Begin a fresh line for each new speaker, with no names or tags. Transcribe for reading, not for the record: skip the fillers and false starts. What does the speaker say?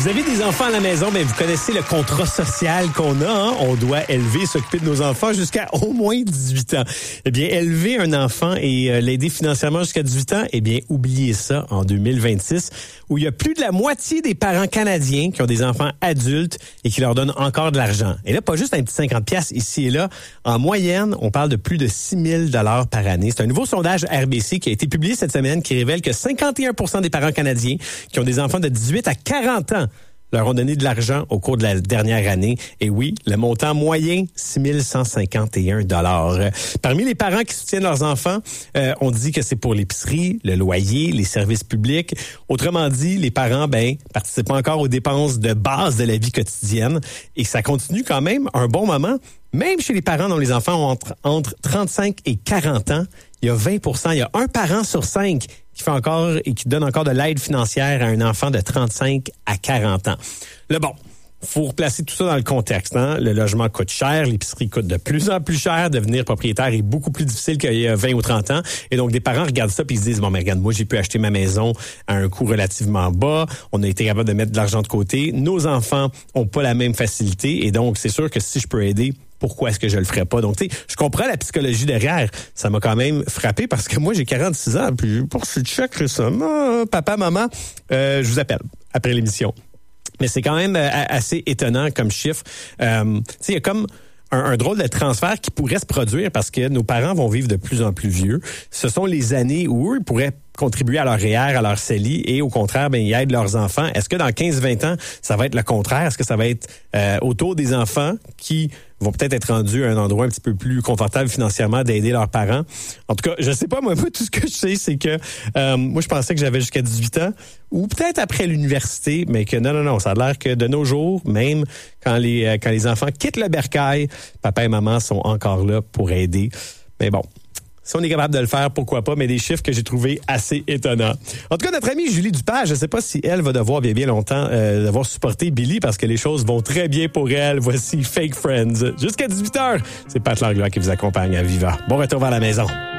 Vous avez des enfants à la maison, vous connaissez le contrat social qu'on a. Hein? On doit élever et s'occuper de nos enfants jusqu'à au moins 18 ans. Eh bien, élever un enfant et l'aider financièrement jusqu'à 18 ans, eh bien, oubliez ça en 2026, où il y a plus de la moitié des parents canadiens qui ont des enfants adultes et qui leur donnent encore de l'argent. Et là, pas juste un petit 50$ ici et là. En moyenne, on parle de plus de 6 000 $ par année. C'est un nouveau sondage RBC qui a été publié cette semaine qui révèle que 51% des parents canadiens qui ont des enfants de 18 à 40 ans leur ont donné de l'argent au cours de la dernière année. Et oui, le montant moyen, 6 151 $. Parmi les parents qui soutiennent leurs enfants, on dit que c'est pour l'épicerie, le loyer, les services publics. Autrement dit, les parents, participent encore aux dépenses de base de la vie quotidienne. Et ça continue quand même un bon moment. Même chez les parents dont les enfants ont entre 35 et 40 ans, il y a 20%, il y a un parent sur 5 qui fait encore et qui donne encore de l'aide financière à un enfant de 35 à 40 ans. Là, faut replacer tout ça dans le contexte. Hein? Le logement coûte cher, l'épicerie coûte de plus en plus cher, devenir propriétaire est beaucoup plus difficile qu'il y a 20 ou 30 ans. Et donc, des parents regardent ça puis ils se disent, regarde, moi, j'ai pu acheter ma maison à un coût relativement bas. On a été capable de mettre de l'argent de côté. Nos enfants ont pas la même facilité. Et donc, c'est sûr que si je peux aider, pourquoi est-ce que je le ferais pas? Donc, tu sais, je comprends la psychologie derrière. Ça m'a quand même frappé parce que moi, j'ai 46 ans, puis j'ai poursuivi de chèque récemment. Papa, maman, je vous appelle après l'émission. Mais c'est quand même assez étonnant comme chiffre. Tu sais, il y a comme un drôle de transfert qui pourrait se produire parce que nos parents vont vivre de plus en plus vieux. Ce sont les années où eux pourraient contribuer à leur REER, à leur CELI et au contraire, ils aident leurs enfants. Est-ce que dans 15-20 ans, ça va être le contraire? Est-ce que ça va être autour des enfants qui vont peut-être être rendus à un endroit un petit peu plus confortable financièrement d'aider leurs parents? En tout cas, je sais pas, moi tout ce que je sais, c'est que moi, je pensais que j'avais jusqu'à 18 ans ou peut-être après l'université, mais que non, ça a l'air que de nos jours, même quand les enfants quittent le bercail, papa et maman sont encore là pour aider. Mais bon, si on est capable de le faire, pourquoi pas, mais des chiffres que j'ai trouvés assez étonnants. En tout cas, notre amie Julie Dupage, je ne sais pas si elle va devoir bien longtemps devoir supporter Billy parce que les choses vont très bien pour elle. Voici Fake Friends. Jusqu'à 18h, c'est Pat Langlois qui vous accompagne à Viva. Bon retour vers la maison.